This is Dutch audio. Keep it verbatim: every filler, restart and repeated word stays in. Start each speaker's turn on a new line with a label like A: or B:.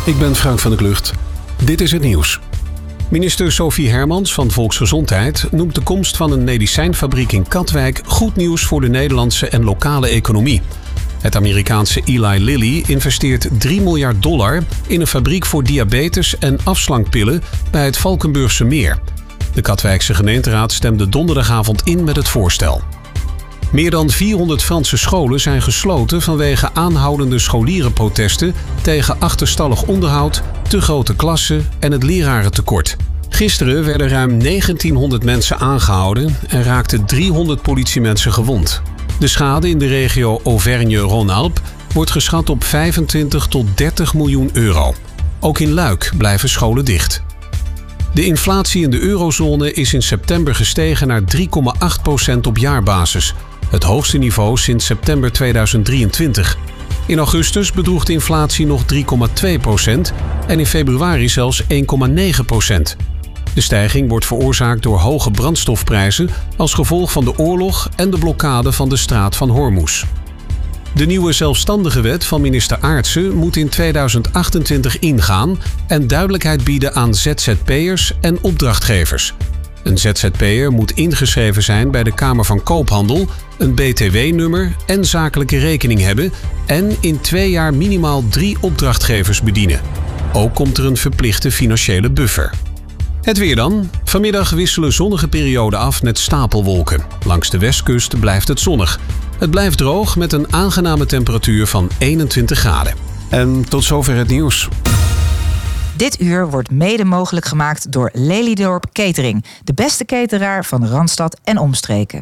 A: ik ben Frank van der Klucht. Dit is het nieuws. Minister Sophie Hermans van Volksgezondheid noemt de komst van een medicijnfabriek in Katwijk goed nieuws voor de Nederlandse en lokale economie. Het Amerikaanse Eli Lilly investeert drie miljard dollar in een fabriek voor diabetes en afslankpillen bij het Valkenburgse Meer. De Katwijkse gemeenteraad stemde donderdagavond in met het voorstel. Meer dan vierhonderd Franse scholen zijn gesloten vanwege aanhoudende scholierenprotesten tegen achterstallig onderhoud, te grote klassen en het lerarentekort. Gisteren werden ruim negentienhonderd mensen aangehouden en raakten driehonderd politiemensen gewond. De schade in de regio Auvergne-Rhône-Alpes wordt geschat op vijfentwintig tot dertig miljoen euro. Ook in Luik blijven scholen dicht. De inflatie in de eurozone is in september gestegen naar drie komma acht procent op jaarbasis. Het hoogste niveau sinds september tweeduizend drieëntwintig. In augustus bedroeg de inflatie nog drie komma twee procent en in februari zelfs één komma negen procent. De stijging wordt veroorzaakt door hoge brandstofprijzen als gevolg van de oorlog en de blokkade van de straat van Hormuz. De nieuwe zelfstandige wet van minister Aartsen moet in tweeduizend achtentwintig ingaan en duidelijkheid bieden aan Z Z P'ers en opdrachtgevers. Een Z Z P'er moet ingeschreven zijn bij de Kamer van Koophandel, een B T W-nummer en zakelijke rekening hebben en in twee jaar minimaal drie opdrachtgevers bedienen. Ook komt er een verplichte financiële buffer. Het weer dan. Vanmiddag wisselen zonnige perioden af met stapelwolken. Langs de westkust blijft het zonnig. Het blijft droog met een aangename temperatuur van eenentwintig graden. En tot zover het nieuws.
B: Dit uur wordt mede mogelijk gemaakt door Lelydorp Catering. De beste cateraar van Randstad en omstreken.